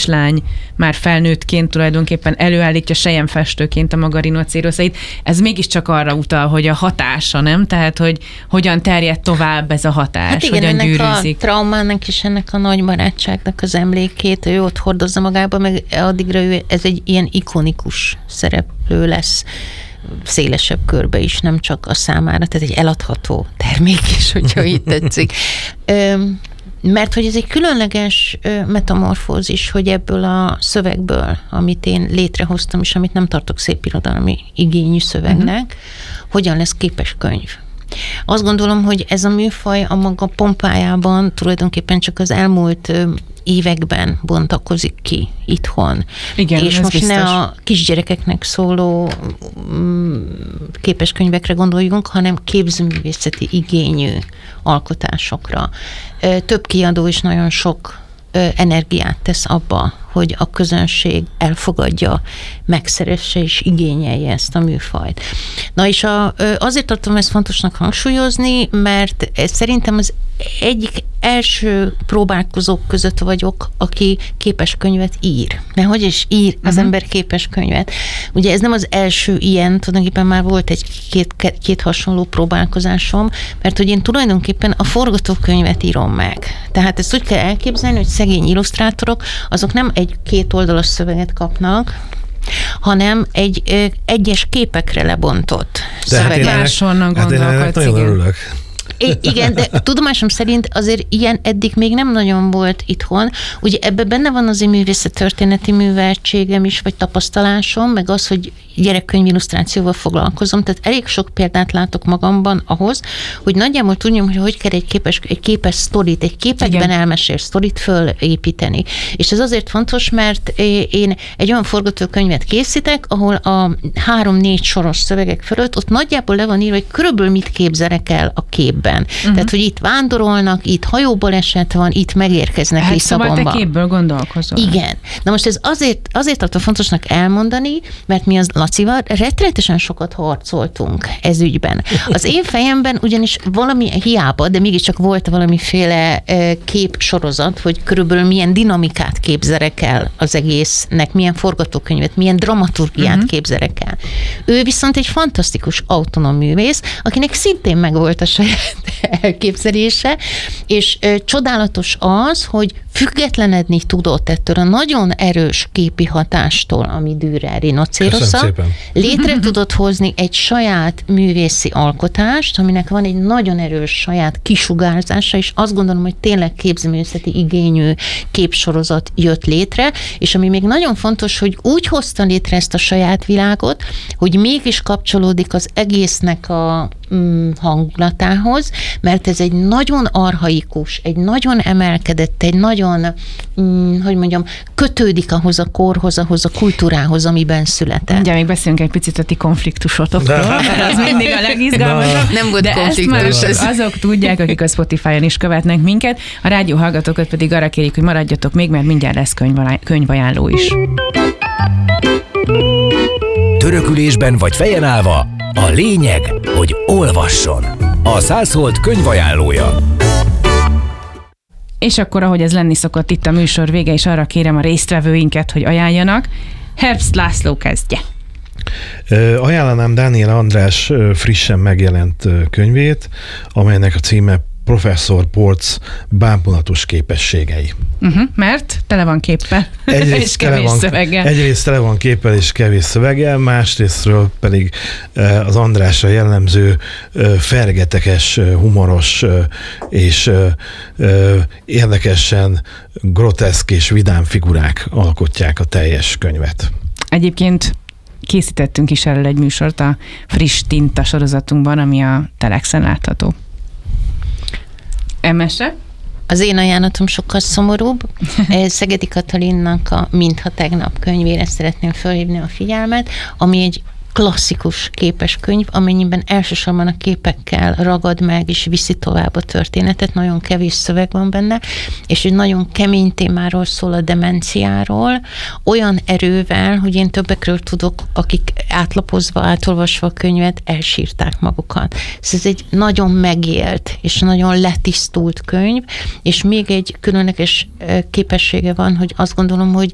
kislány már felnőttként tulajdonképpen előállítja selyemfestőként a maga rinocéroszait. Ez mégiscsak arra utal, hogy a hatása, nem? Tehát, hogy hogyan terjed tovább ez a hatás, hát igen, hogyan ennek gyűrűzik. A traumának és ennek a nagy barátságnak az emlékét ő ott hordozza magába, meg addigra ez egy ilyen ikonikus szereplő lesz szélesebb körbe is, nem csak a számára, tehát egy eladható termék is, hogyha így tetszik. Mert hogy ez egy különleges metamorfózis, hogy ebből a szövegből, amit én létrehoztam, és amit nem tartok szépirodalmi igényű szövegnek, hogyan lesz képes könyv. Azt gondolom, hogy ez a műfaj a maga pompájában tulajdonképpen csak az elmúlt években bontakozik ki itthon. Igen, és most biztos. ne a kisgyerekeknek szóló képeskönyvekre gondoljunk, hanem képzőművészeti igényű alkotásokra. Több kiadó is nagyon sok energiát tesz abba, hogy a közönség elfogadja, megszeresse és igényelje ezt a műfajt. Na és azért tartom ezt fontosnak hangsúlyozni, mert szerintem az egyik első próbálkozók között vagyok, aki képes könyvet ír. Mert hogy is ír az ember képes könyvet? Ugye ez nem az első ilyen, tulajdonképpen már volt két hasonló próbálkozásom, mert hogy én tulajdonképpen a forgatókönyvet írom meg. Tehát ezt úgy kell elképzelni, hogy szegény illusztrátorok, azok nem egy 2 oldalas szöveget kapnak, hanem egy egyes képekre lebontott szöveget. Máshonnan gondolkodsz, nagyon örülök. Igen, de tudomásom szerint azért ilyen eddig még nem nagyon volt itthon. Ugye ebben benne van az én művészettörténeti műveltségem is, vagy tapasztalásom, meg az, hogy gyerekkönyvillusztrációval foglalkozom, tehát elég sok példát látok magamban ahhoz, hogy nagyjából tudjam, hogy kell egy képes sztorit, egy képekben elmesélt sztorit fölépíteni. És ez azért fontos, mert én egy olyan forgatókönyvet készítek, ahol a 3-4 soros szövegek fölött ott nagyjából le van írva, hogy körülbelül mit képzelek el a képben. Tehát, hogy itt vándorolnak, itt hajóbaleset van, itt megérkeznek Lisszabonba. Szóval te képből gondolkozol. Igen. Na most ez azért tartom fontosnak elmondani, mert mi az Lacival rettenetesen sokat harcoltunk ez ügyben. Az én fejemben ugyanis valami hiába, de mégiscsak volt valamiféle képsorozat, hogy körülbelül milyen dinamikát képzelek el az egésznek, milyen forgatókönyvet, milyen dramaturgiát képzelek el. Ő viszont egy fantasztikus autonóm művész, akinek szintén megvolt a saját elképzelése, és csodálatos az, hogy függetlenedni tudott ettől a nagyon erős képi hatástól, ami Dürer rinocérosza. Létre tudott hozni egy saját művészi alkotást, aminek van egy nagyon erős saját kisugárzása, és azt gondolom, hogy tényleg képzőművészeti igényű képsorozat jött létre, és ami még nagyon fontos, hogy úgy hozta létre ezt a saját világot, hogy mégis kapcsolódik az egésznek a hangulatához, mert ez egy nagyon archaikus, egy nagyon emelkedett, egy nagyon, hogy mondjam, kötődik ahhoz a korhoz, ahhoz a kultúrához, amiben született. Ugye még beszélünk egy picit a ti konfliktusotokról, az mindig a legizgalmasabb. Nem volt de konfliktus. Ezt már azok tudják, akik a Spotify-on is követnek minket, a rádió hallgatókat pedig arra kérjük, hogy maradjatok még, mert mindjárt lesz könyvajánló is. Törökülésben vagy fejen állva, a lényeg, hogy olvasson. A 100 Holt könyvajánlója. És akkor, ahogy ez lenni szokott, itt a műsor vége, és arra kérem a résztvevőinket, hogy ajánljanak. Herbst László kezdje. Ajánlanám Dániel András frissen megjelent könyvét, amelynek a címe Professzor Porc bámulatos képességei. Mert tele van képpel, és kevés szöveggel. Egyrészt tele van képpel és kevés szöveggel, másrésztről pedig az Andrásra jellemző fergeteges, humoros és érdekesen groteszk és vidám figurák alkotják a teljes könyvet. Egyébként készítettünk is erről egy műsort a Friss Tinta sorozatunkban, ami a Telexen látható. Emese? Az én ajánlatom sokkal szomorúbb. Szegedi Katalinnak a Mintha tegnap könyvére szeretném felhívni a figyelmet, ami egy klasszikus képes könyv, amennyiben elsősorban a képekkel ragad meg és viszi tovább a történetet, nagyon kevés szöveg van benne, és egy nagyon kemény témáról szól, a demenciáról, olyan erővel, hogy én többekről tudok, akik átolvasva a könyvet, elsírták magukat. Ez egy nagyon megélt és nagyon letisztult könyv, és még egy különleges képessége van, hogy azt gondolom, hogy